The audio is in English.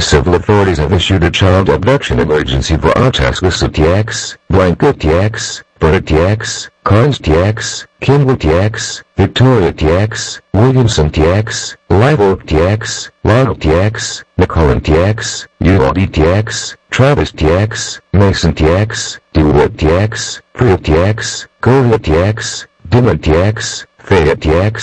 civil authorities have issued a child abduction emergency for Artascus TX, Blanca TX, Berta TX, Carnes TX, Kimball TX, Victoria TX, Williamson TX, Live Oak TX, Lionel TX, McCullen TX, Uvalde TX, Travis TX, Mason TX, DeWitt TX, Priya TX, Govia TX, Dimon TX, Fayette TX,